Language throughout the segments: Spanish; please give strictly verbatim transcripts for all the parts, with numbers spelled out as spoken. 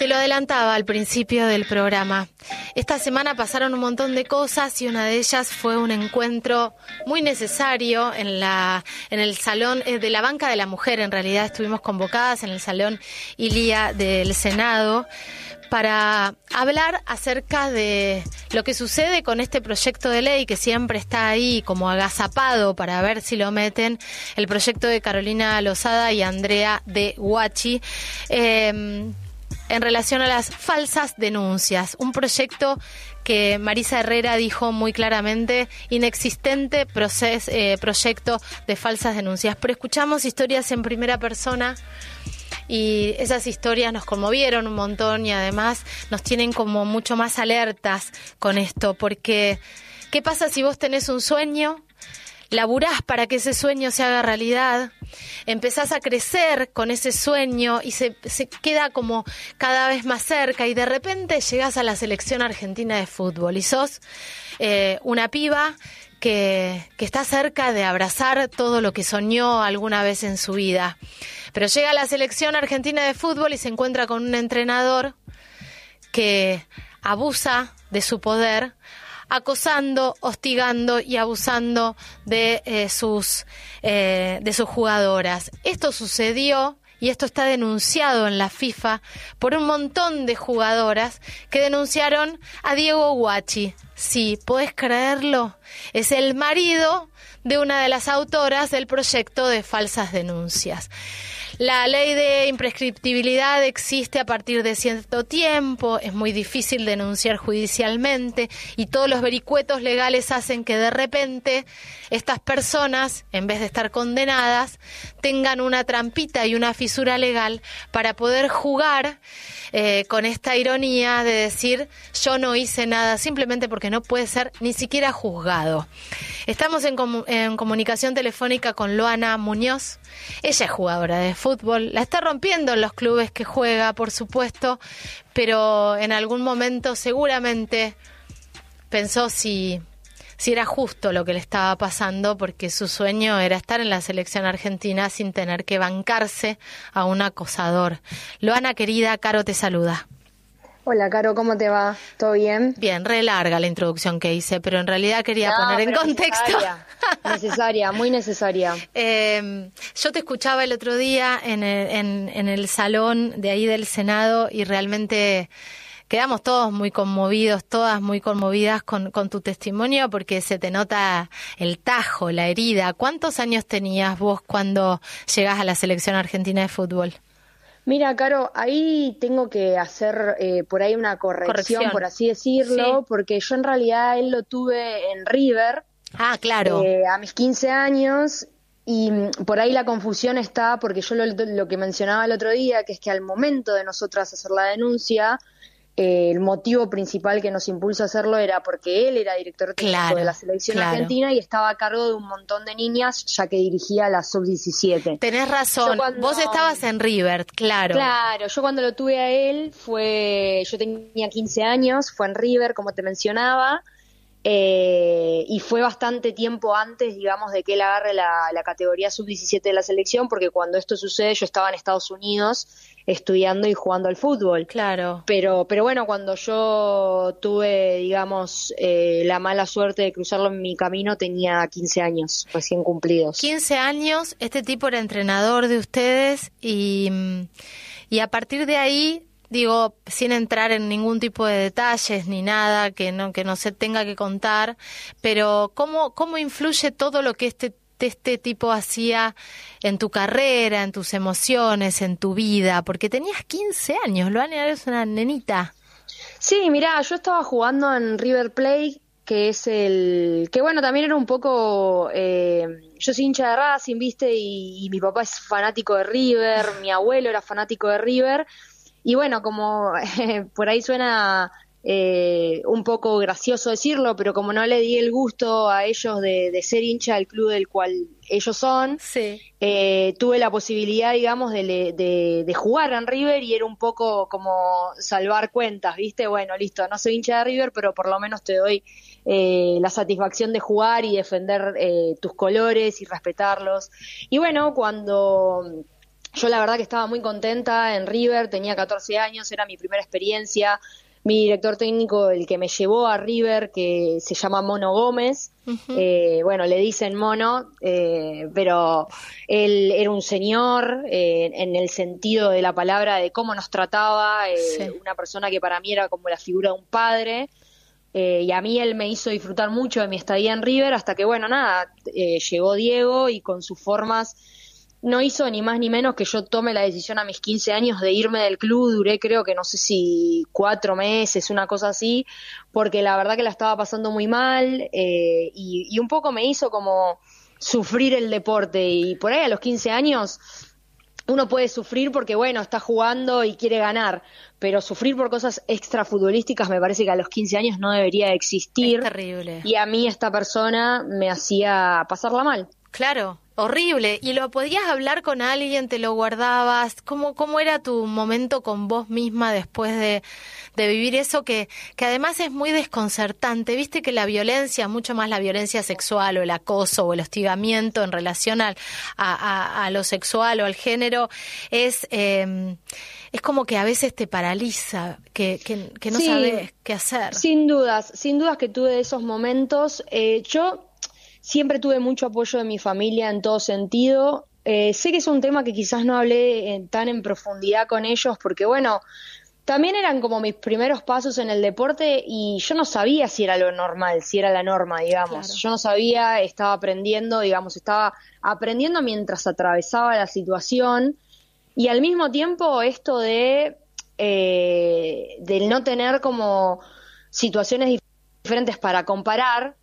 Te lo adelantaba al principio del programa. Esta semana pasaron un montón de cosas y una de ellas fue un encuentro muy necesario en la en el salón eh, de la banca de la mujer. En realidad estuvimos convocadas en el salón Ilia del Senado para hablar acerca de lo que sucede con este proyecto de ley que siempre está ahí como agazapado para ver si lo meten, el proyecto de Carolina Lozada y Andrea de Huachi, eh, en relación a las falsas denuncias. Un proyecto que Marisa Herrera dijo muy claramente, inexistente proces, eh, proyecto de falsas denuncias. Pero escuchamos historias en primera persona y esas historias nos conmovieron un montón y además nos tienen como mucho más alertas con esto, porque ¿qué pasa si vos tenés un sueño? Laburás para que ese sueño se haga realidad, empezás a crecer con ese sueño y se, se queda como cada vez más cerca y de repente llegás a la selección argentina de fútbol y sos eh, una piba que, que está cerca de abrazar todo lo que soñó alguna vez en su vida. Pero llega a la selección argentina de fútbol y se encuentra con un entrenador que abusa de su poder, acosando, hostigando y abusando de eh, sus eh, de sus jugadoras. Esto sucedió y esto está denunciado en la FIFA por un montón de jugadoras que denunciaron a Diego Huachi. Sí, ¿podés creerlo? Es el marido de una de las autoras del proyecto de falsas denuncias. La ley de imprescriptibilidad existe a partir de cierto tiempo, es muy difícil denunciar judicialmente y todos los vericuetos legales hacen que de repente estas personas, en vez de estar condenadas, tengan una trampita y una fisura legal para poder jugar eh, con esta ironía de decir yo no hice nada simplemente porque no puede ser ni siquiera juzgado. Estamos en, comu- en comunicación telefónica con Loana Muñoz. Ella es jugadora de fútbol, la está rompiendo en los clubes que juega, por supuesto, pero en algún momento seguramente pensó si, si era justo lo que le estaba pasando, porque su sueño era estar en la selección argentina sin tener que bancarse a un acosador. Loana, querida, Caro te saluda. Hola, Caro, ¿cómo te va? ¿Todo bien? Bien, re larga la introducción que hice, pero en realidad quería no, poner en contexto. Necesaria, necesaria, muy necesaria. Eh, yo te escuchaba el otro día en el, en, en el salón de ahí del Senado y realmente quedamos todos muy conmovidos, todas muy conmovidas con, con tu testimonio porque se te nota el tajo, la herida. ¿Cuántos años tenías vos cuando llegás a la selección argentina de fútbol? Mira, Caro, ahí tengo que hacer eh, por ahí una corrección, corrección, por así decirlo, sí. Porque yo en realidad él lo tuve en River. Ah, claro. Eh, a mis quince años y por ahí la confusión está porque yo lo, lo que mencionaba el otro día, que es que al momento de nosotras hacer la denuncia, eh, el motivo principal que nos impulsó a hacerlo era porque él era director técnico claro, de la selección claro. argentina y estaba a cargo de un montón de niñas ya que dirigía la sub diecisiete. Tenés razón, cuando, vos estabas en River, claro. Claro, yo cuando lo tuve a él fue, yo tenía quince años, fue en River como te mencionaba, eh, y fue bastante tiempo antes, digamos, de que él agarre la, la categoría sub diecisiete de la selección, porque cuando esto sucede yo estaba en Estados Unidos estudiando y jugando al fútbol. Claro. Pero, pero bueno, cuando yo tuve, digamos, eh, la mala suerte de cruzarlo en mi camino, tenía quince años recién cumplidos. quince años, este tipo era entrenador de ustedes y, y a partir de ahí, digo, sin entrar en ningún tipo de detalles ni nada que no, que no se tenga que contar, pero ¿cómo, cómo influye todo lo que este este tipo hacía en tu carrera, en tus emociones, en tu vida? Porque tenías quince años, Loana, eres una nenita. Sí, mirá, yo estaba jugando en River Plate, que es el... que bueno, también era un poco... Eh, yo soy hincha de Racing, ¿viste? Y, y mi papá es fanático de River, mi abuelo era fanático de River, y bueno, como eh, por ahí suena... Eh, un poco gracioso decirlo, pero como no le di el gusto a ellos de, de ser hincha del club del cual ellos son, sí. eh, tuve la posibilidad, digamos, de, de, de jugar en River y era un poco como salvar cuentas, ¿viste? Bueno, listo, no soy hincha de River, pero por lo menos te doy eh, la satisfacción de jugar y defender eh, tus colores y respetarlos. Y bueno, cuando... Yo la verdad que estaba muy contenta en River, tenía catorce años, era mi primera experiencia. Mi director técnico, el que me llevó a River, que se llama Mono Gómez, uh-huh. eh, bueno, le dicen Mono, eh, pero él era un señor eh, en el sentido de la palabra, de cómo nos trataba, eh, sí. Una persona que para mí era como la figura de un padre, eh, y a mí él me hizo disfrutar mucho de mi estadía en River, hasta que, bueno, nada, eh, llegó Diego y con sus formas no hizo ni más ni menos que yo tome la decisión a mis quince años de irme del club. Duré creo que no sé si cuatro meses, una cosa así, porque la verdad que la estaba pasando muy mal, eh, y, y un poco me hizo como sufrir el deporte. Y por ahí a los quince años uno puede sufrir porque, bueno, está jugando y quiere ganar, pero sufrir por cosas extrafutbolísticas me parece que a los quince años no debería existir. Es terrible. Y a mí esta persona me hacía pasarla mal. Claro. Horrible. ¿Y lo podías hablar con alguien? ¿Te lo guardabas? ¿Cómo, cómo era tu momento con vos misma después de, de vivir eso que, que además es muy desconcertante? Viste que la violencia, mucho más la violencia sexual o el acoso o el hostigamiento en relación al, a, a, a lo sexual o al género es, eh, es como que a veces te paraliza, que, que, que no sí, sabes qué hacer. Sin dudas, sin dudas que tuve esos momentos. Eh, yo... Siempre tuve mucho apoyo de mi familia en todo sentido. Eh, sé que es un tema que quizás no hablé en, tan en profundidad con ellos, porque bueno, también eran como mis primeros pasos en el deporte y yo no sabía si era lo normal, si era la norma, digamos. Claro. Yo no sabía, estaba aprendiendo, digamos, estaba aprendiendo mientras atravesaba la situación, y al mismo tiempo esto de eh, del no tener como situaciones diferentes para comparar.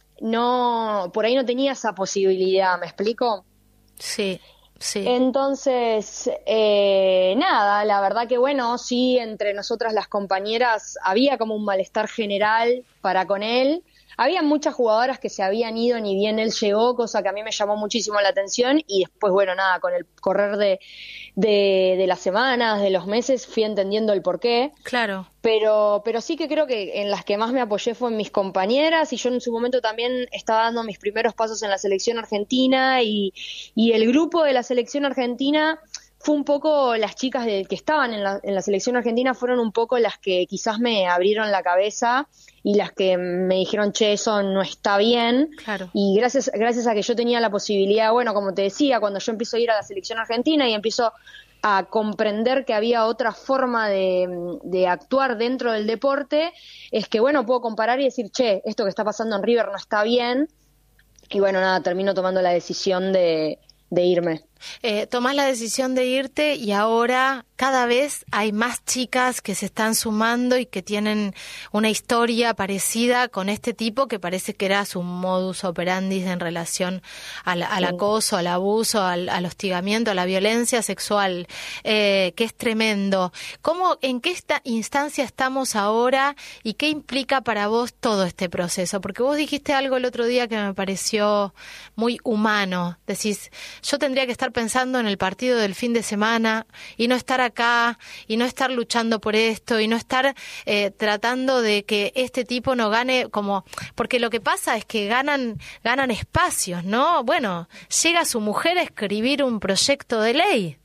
No, por ahí no tenía esa posibilidad, ¿me explico? Sí, sí. Entonces, eh, nada, la verdad que bueno, sí, entre nosotras las compañeras había como un malestar general para con él. Había muchas jugadoras que se habían ido ni bien él llegó, cosa que a mí me llamó muchísimo la atención, y después, bueno, nada, con el correr de, de, de las semanas, de los meses, fui entendiendo el porqué. Claro. Pero, pero sí que creo que en las que más me apoyé fue en mis compañeras, y yo en su momento también estaba dando mis primeros pasos en la selección argentina, y, y el grupo de la selección argentina fue un poco, las chicas de, que estaban en la, en la selección argentina fueron un poco las que quizás me abrieron la cabeza y las que me dijeron, che, eso no está bien. Claro. Y gracias, gracias a que yo tenía la posibilidad, bueno, como te decía, cuando yo empiezo a ir a la selección argentina y empiezo a comprender que había otra forma de, de actuar dentro del deporte, es que, bueno, puedo comparar y decir, che, esto que está pasando en River no está bien. Y bueno, nada, termino tomando la decisión de, de irme. Eh, tomás la decisión de irte y ahora cada vez hay más chicas que se están sumando y que tienen una historia parecida con este tipo, que parece que era su modus operandi en relación al, al sí. acoso, al abuso, al, al hostigamiento, a la violencia sexual, eh, que es tremendo. ¿Cómo, en qué esta instancia estamos ahora y qué implica para vos todo este proceso? Porque vos dijiste algo el otro día que me pareció muy humano. Decís, yo tendría que estar pensando en el partido del fin de semana y no estar acá y no estar luchando por esto y no estar eh, tratando de que este tipo no gane, como porque lo que pasa es que ganan ganan espacios, ¿no? Bueno, llega su mujer a escribir un proyecto de ley.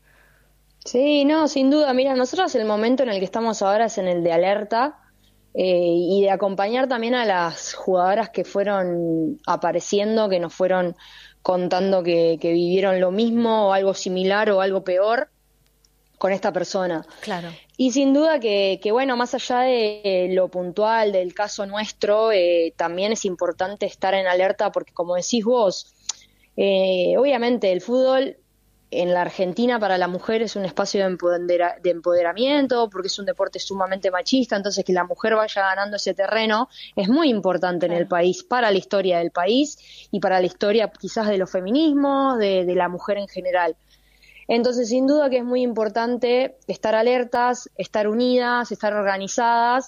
Sí, no, sin duda. Mira, nosotros el momento en el que estamos ahora es en el de alerta, eh, y de acompañar también a las jugadoras que fueron apareciendo, que nos fueron contando que, que vivieron lo mismo o algo similar o algo peor con esta persona. Claro. Y sin duda que, que bueno, más allá de lo puntual del caso nuestro, eh, también es importante estar en alerta porque, como decís vos, eh, obviamente el fútbol en la Argentina para la mujer es un espacio de, empodera, de empoderamiento, porque es un deporte sumamente machista, entonces que la mujer vaya ganando ese terreno es muy importante claro. en el país, para la historia del país y para la historia quizás de los feminismos, de, de la mujer en general. Entonces, sin duda que es muy importante estar alertas, estar unidas, estar organizadas,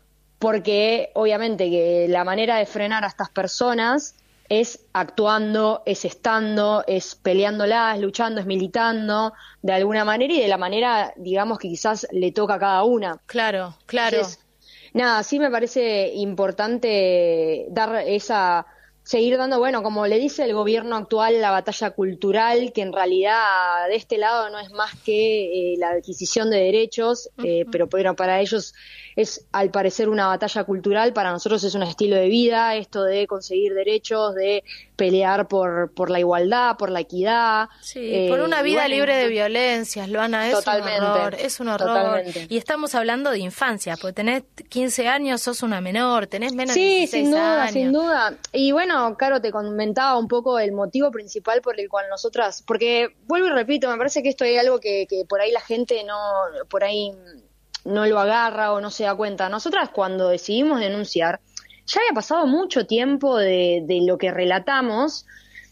porque obviamente que la manera de frenar a estas personas es actuando, es estando, es peleándolas, luchando, es militando de alguna manera y de la manera, digamos, que quizás le toca a cada una. Claro, claro. Entonces, nada, sí me parece importante dar esa seguir dando, bueno, como le dice el gobierno actual, la batalla cultural, que en realidad de este lado no es más que eh, la adquisición de derechos, eh, uh-huh. pero bueno, para ellos es al parecer una batalla cultural, para nosotros es un estilo de vida, esto de conseguir derechos, de pelear por, por la igualdad, por la equidad. Sí, eh, por una vida bueno, libre de violencias, Luana, es totalmente, un horror, es un horror. Totalmente. Y estamos hablando de infancia, porque tenés quince años, sos una menor, tenés menos sí, de dieciséis sin duda, años. sin duda. Y bueno, Caro, te comentaba un poco el motivo principal por el cual nosotras, porque vuelvo y repito, me parece que esto es algo que, que por ahí la gente no, por ahí no lo agarra o no se da cuenta. Nosotras cuando decidimos denunciar, ya había pasado mucho tiempo de, de lo que relatamos,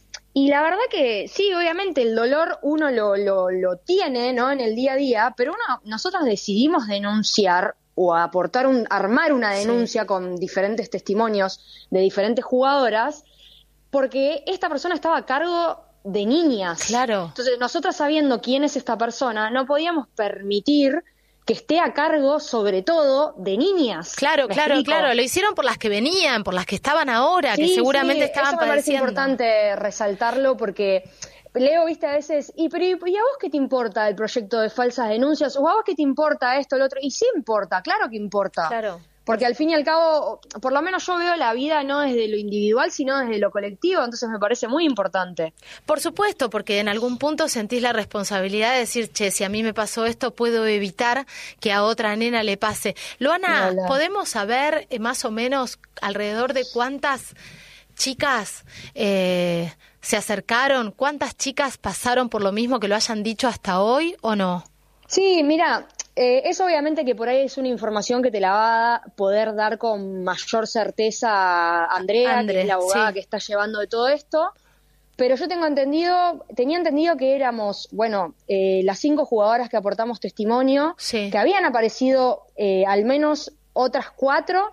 y la verdad que sí, obviamente el dolor uno lo, lo, lo tiene, ¿no?, en el día a día, pero uno, nosotros decidimos denunciar o aportar un, armar una denuncia sí. con diferentes testimonios de diferentes jugadoras, porque esta persona estaba a cargo de niñas. Claro. Entonces, nosotras sabiendo quién es esta persona, no podíamos permitir que esté a cargo, sobre todo, de niñas. Claro, claro, explico? claro. Lo hicieron por las que venían, por las que estaban ahora, sí, que seguramente sí, estaban eso me padeciendo. Parece importante resaltarlo porque Leo, viste, a veces, y pero ¿y a vos qué te importa el proyecto de falsas denuncias? ¿O a vos qué te importa esto, lo otro? Y sí importa, claro que importa. Claro. Porque al fin y al cabo, por lo menos yo veo la vida no desde lo individual, sino desde lo colectivo, entonces me parece muy importante. Por supuesto, porque en algún punto sentís la responsabilidad de decir, che, si a mí me pasó esto, puedo evitar que a otra nena le pase. Luana, no, ¿podemos saber eh, más o menos alrededor de cuántas chicas eh, se acercaron? ¿Cuántas chicas pasaron por lo mismo que lo hayan dicho hasta hoy o no? Sí, mira... Eh, eso obviamente que por ahí es una información que te la va a poder dar con mayor certeza Andrea, André, que es la abogada sí. que está llevando de todo esto, pero yo tengo entendido, tenía entendido que éramos, bueno, eh, las cinco jugadoras que aportamos testimonio, sí. que habían aparecido eh, al menos otras cuatro,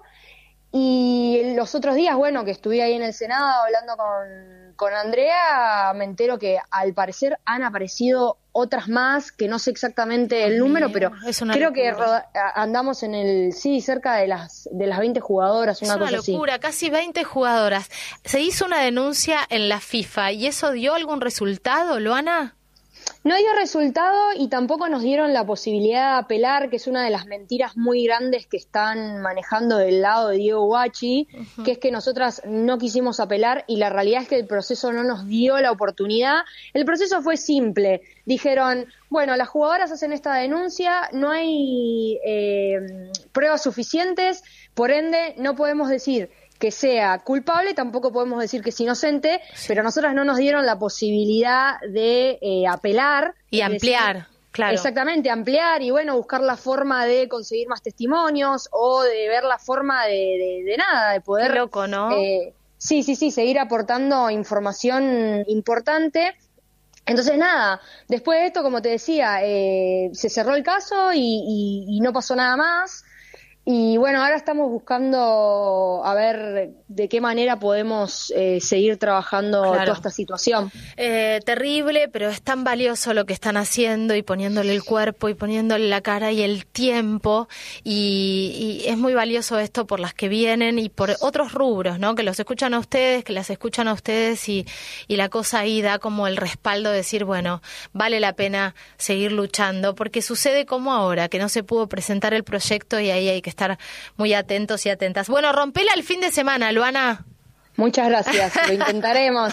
y los otros días, bueno, que estuve ahí en el Senado hablando con, con Andrea, me entero que al parecer han aparecido otras más, que no sé exactamente el número, pero creo locura. que roda- andamos en el, sí, cerca de las de las veinte jugadoras, una, es una cosa así. Es una locura, casi veinte jugadoras. Se hizo una denuncia en la FIFA, ¿y eso dio algún resultado, Luana? No dio resultado y tampoco nos dieron la posibilidad de apelar, que es una de las mentiras muy grandes que están manejando del lado de Diego Guachi, uh-huh. que es que nosotras no quisimos apelar y la realidad es que el proceso no nos dio la oportunidad. El proceso fue simple. Dijeron, bueno, las jugadoras hacen esta denuncia, no hay eh, pruebas suficientes, por ende no podemos decir que sea culpable, tampoco podemos decir que es inocente, sí. pero nosotras no nos dieron la posibilidad de eh, apelar. Y ampliar, decir, claro. Exactamente, ampliar y bueno, buscar la forma de conseguir más testimonios o de ver la forma de, de, de nada, de poder... Qué loco, ¿no? Eh, sí, sí, sí, seguir aportando información importante. Entonces, nada, después de esto, como te decía, eh, se cerró el caso y, y, y no pasó nada más. Y bueno, ahora estamos buscando a ver de qué manera podemos eh, seguir trabajando claro. toda esta situación. Eh, terrible, pero es tan valioso lo que están haciendo y poniéndole el cuerpo y poniéndole la cara y el tiempo. Y, y es muy valioso esto por las que vienen y por otros rubros, ¿no? Que los escuchan a ustedes, que las escuchan a ustedes y, y la cosa ahí da como el respaldo de decir, bueno, vale la pena seguir luchando, porque sucede como ahora, que no se pudo presentar el proyecto y ahí hay que estar muy atentos y atentas. Bueno, rompela el fin de semana, Luana. Muchas gracias, lo intentaremos.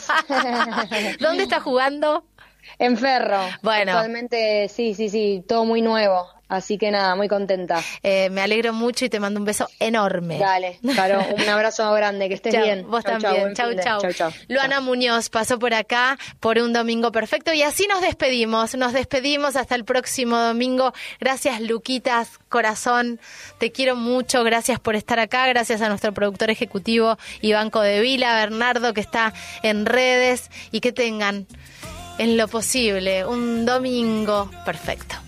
¿Dónde está jugando? En Ferro. Bueno. Actualmente, sí, sí, sí, todo muy nuevo. Así que nada, muy contenta. Eh, me alegro mucho y te mando un beso enorme. Dale, Caro, un abrazo grande, que estés chau, bien. Vos chau, también, chau, chau. chau, chau. Luana chau. Muñoz pasó por acá por un domingo perfecto y así nos despedimos, nos despedimos hasta el próximo domingo. Gracias, Luquitas, corazón, te quiero mucho, gracias por estar acá, gracias a nuestro productor ejecutivo Iván Codevila, Bernardo, que está en redes, y que tengan en lo posible un domingo perfecto.